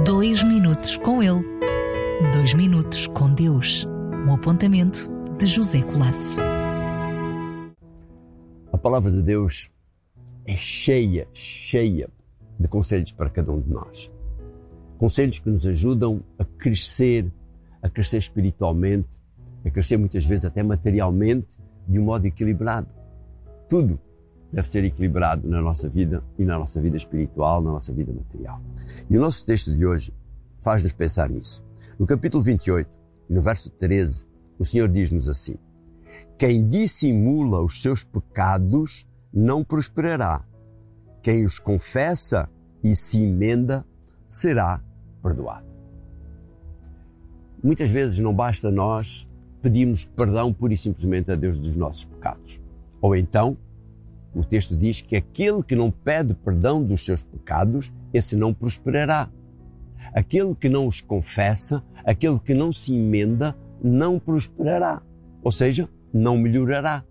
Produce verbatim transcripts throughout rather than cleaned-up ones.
Dois minutos com ele. Dois minutos com Deus. Um apontamento de José Colasso. A palavra de Deus é cheia, cheia de conselhos para cada um de nós. Conselhos que nos ajudam a crescer, a crescer espiritualmente, a crescer muitas vezes até materialmente, de um modo equilibrado. Tudo deve ser equilibrado na nossa vida e na nossa vida espiritual, na nossa vida material. E o nosso texto de hoje faz-nos pensar nisso. No capítulo vinte e oito, no verso treze, o Senhor diz-nos assim: quem dissimula os seus pecados não prosperará. Quem os confessa e se emenda será perdoado. Muitas vezes não basta nós pedirmos perdão pura e simplesmente a Deus dos nossos pecados. Ou então, o texto diz que aquele que não pede perdão dos seus pecados, esse não prosperará. Aquele que não os confessa, aquele que não se emenda, não prosperará. Ou seja, não melhorará.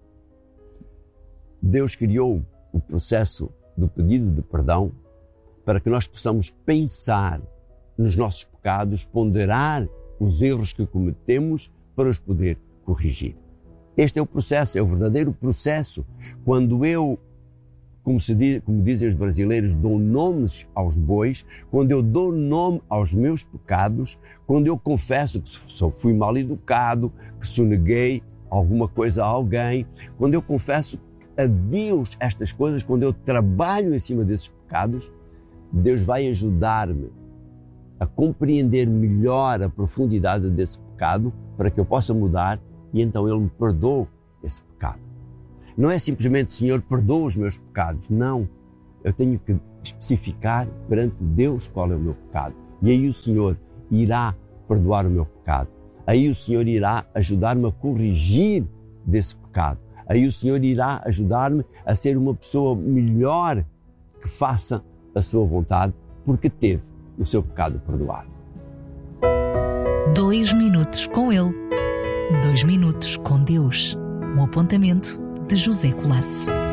Deus criou o processo do pedido de perdão para que nós possamos pensar nos nossos pecados, ponderar os erros que cometemos para os poder corrigir. Este é o processo, é o verdadeiro processo. Quando eu, como, se diz, como dizem os brasileiros, dou nomes aos bois, quando eu dou nome aos meus pecados, quando eu confesso que só fui mal educado, que soneguei alguma coisa a alguém, quando eu confesso a Deus estas coisas, quando eu trabalho em cima desses pecados, Deus vai ajudar-me a compreender melhor a profundidade desse pecado para que eu possa mudar e então Ele me perdoa esse pecado. Não é simplesmente, Senhor, perdoa os meus pecados. Não. Eu tenho que especificar perante Deus qual é o meu pecado. E aí o Senhor irá perdoar o meu pecado. Aí o Senhor irá ajudar-me a corrigir desse pecado. Aí o Senhor irá ajudar-me a ser uma pessoa melhor que faça a sua vontade porque teve o seu pecado perdoado. Dois minutos com ele. Dois minutos com Deus. Um apontamento de José Colasso.